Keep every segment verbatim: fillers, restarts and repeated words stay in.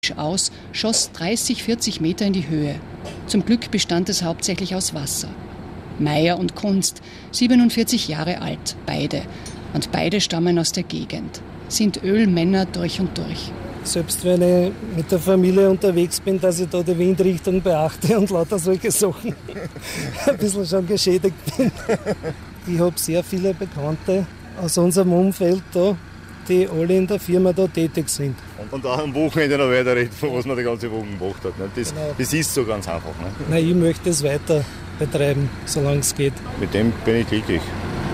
aus, schoss dreißig, vierzig Meter in die Höhe. Zum Glück bestand es hauptsächlich aus Wasser. Meier und Kunst, siebenundvierzig Jahre alt, beide. Und beide stammen aus der Gegend, sind Ölmänner durch und durch. Selbst wenn ich mit der Familie unterwegs bin, dass ich da die Windrichtung beachte und lauter solche Sachen ein bisschen schon geschädigt bin. Ich habe sehr viele Bekannte aus unserem Umfeld da, die alle in der Firma da tätig sind. Und auch am Wochenende noch weiter reden, von was man die ganze Woche gemacht hat. Das, genau. Das ist so ganz einfach. Ne? Nein, ich möchte es weiter betreiben, solange es geht. Mit dem bin ich glücklich.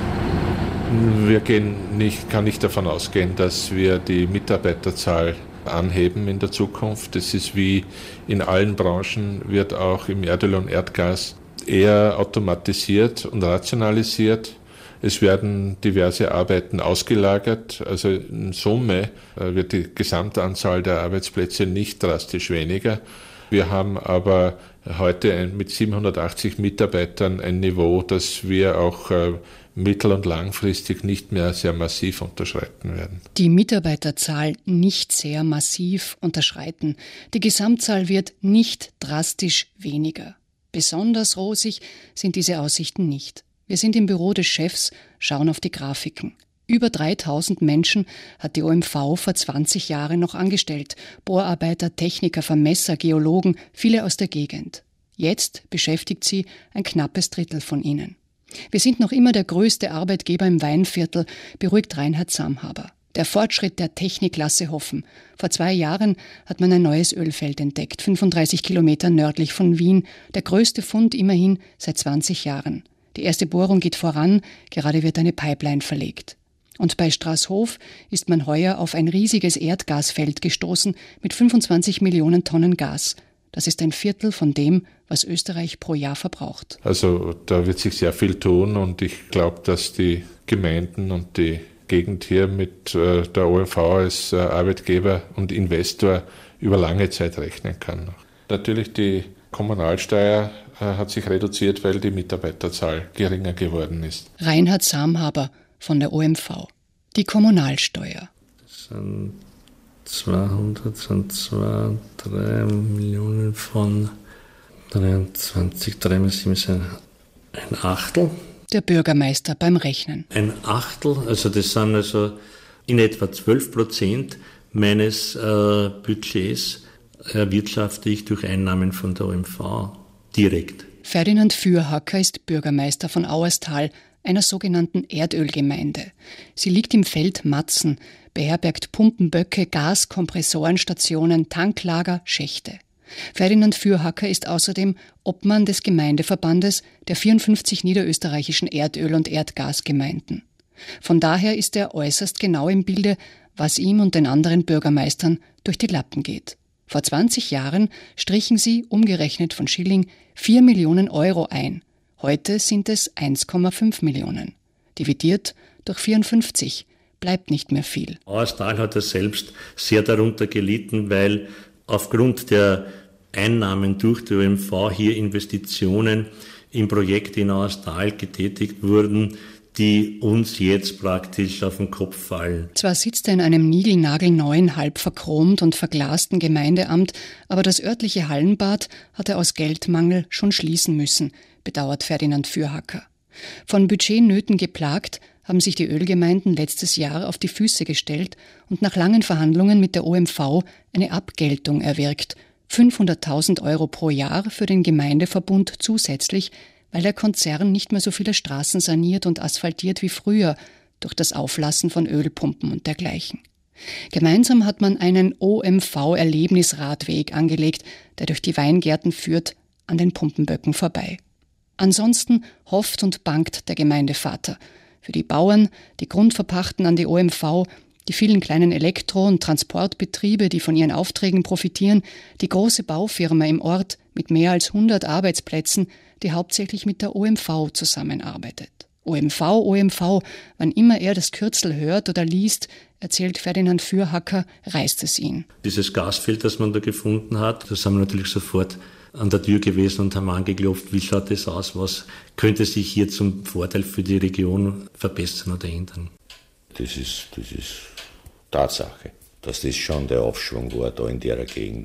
Wir gehen nicht, kann nicht davon ausgehen, dass wir die Mitarbeiterzahl anheben in der Zukunft. Das ist wie in allen Branchen, wird auch im Erdöl und Erdgas eher automatisiert und rationalisiert. Es werden diverse Arbeiten ausgelagert, also in Summe wird die Gesamtanzahl der Arbeitsplätze nicht drastisch weniger. Wir haben aber heute mit siebenhundertachtzig Mitarbeitern ein Niveau, das wir auch mittel- und langfristig nicht mehr sehr massiv unterschreiten werden. Die Mitarbeiterzahl nicht sehr massiv unterschreiten. Die Gesamtzahl wird nicht drastisch weniger. Besonders rosig sind diese Aussichten nicht. Wir sind im Büro des Chefs, schauen auf die Grafiken. Über dreitausend Menschen hat die O M V vor zwanzig Jahren noch angestellt. Bohrarbeiter, Techniker, Vermesser, Geologen, viele aus der Gegend. Jetzt beschäftigt sie ein knappes Drittel von ihnen. Wir sind noch immer der größte Arbeitgeber im Weinviertel, beruhigt Reinhard Samhaber. Der Fortschritt der Technik lasse hoffen. Vor zwei Jahren hat man ein neues Ölfeld entdeckt, fünfunddreißig Kilometer nördlich von Wien. Der größte Fund immerhin seit zwanzig Jahren. Die erste Bohrung geht voran, gerade wird eine Pipeline verlegt. Und bei Straßhof ist man heuer auf ein riesiges Erdgasfeld gestoßen mit fünfundzwanzig Millionen Tonnen Gas. Das ist ein Viertel von dem, was Österreich pro Jahr verbraucht. Also da wird sich sehr viel tun und ich glaube, dass die Gemeinden und die Gegend hier mit äh, der O M V als äh, Arbeitgeber und Investor über lange Zeit rechnen kann. Natürlich die Kommunalsteuer äh, hat sich reduziert, weil die Mitarbeiterzahl geringer geworden ist. Reinhard Samhaber von der O M V. Die Kommunalsteuer. Das sind zweihundert, sind zwei, drei Millionen von dreiundzwanzig, drei mal sieben sind ein Achtel. Der Bürgermeister beim Rechnen. Ein Achtel, also das sind also in etwa zwölf Prozent meines äh, Budgets erwirtschafte ich durch Einnahmen von der O M V direkt. Ferdinand Fürhacker ist Bürgermeister von Auerstal, einer sogenannten Erdölgemeinde. Sie liegt im Feld Matzen, beherbergt Pumpenböcke, Gaskompressorenstationen, Tanklager, Schächte. Ferdinand Fürhacker ist außerdem Obmann des Gemeindeverbandes der vierundfünfzig niederösterreichischen Erdöl- und Erdgasgemeinden. Von daher ist er äußerst genau im Bilde, was ihm und den anderen Bürgermeistern durch die Lappen geht. Vor zwanzig Jahren strichen sie, umgerechnet von Schilling, vier Millionen Euro ein. Heute sind es eins Komma fünf Millionen. Dividiert durch vierundfünfzig bleibt nicht mehr viel. Auerstal hat er selbst sehr darunter gelitten, weil aufgrund der Einnahmen durch die O M V hier Investitionen in Projekte in Auerstal getätigt wurden, die uns jetzt praktisch auf den Kopf fallen. Zwar sitzt er in einem niegelnagelneuen, halb verchromt und verglasten Gemeindeamt, aber das örtliche Hallenbad hat er aus Geldmangel schon schließen müssen, bedauert Ferdinand Fürhacker. Von Budgetnöten geplagt haben sich die Ölgemeinden letztes Jahr auf die Füße gestellt und nach langen Verhandlungen mit der O M V eine Abgeltung erwirkt. fünfhunderttausend Euro pro Jahr für den Gemeindeverbund zusätzlich, weil der Konzern nicht mehr so viele Straßen saniert und asphaltiert wie früher durch das Auflassen von Ölpumpen und dergleichen. Gemeinsam hat man einen O M V-Erlebnisradweg angelegt, der durch die Weingärten führt, an den Pumpenböcken vorbei. Ansonsten hofft und bangt der Gemeindevater. Für die Bauern, die Grundverpachten an die O M V, die vielen kleinen Elektro- und Transportbetriebe, die von ihren Aufträgen profitieren, die große Baufirma im Ort mit mehr als hundert Arbeitsplätzen, die hauptsächlich mit der O M V zusammenarbeitet. O M V, O M V, wann immer er das Kürzel hört oder liest, erzählt Ferdinand Fürhacker, reißt es ihn. Dieses Gasfeld, das man da gefunden hat, da sind wir natürlich sofort an der Tür gewesen und haben angeklopft, wie schaut das aus, was könnte sich hier zum Vorteil für die Region verbessern oder ändern. Das ist, das ist Tatsache, dass das schon der Aufschwung war da in der Gegend.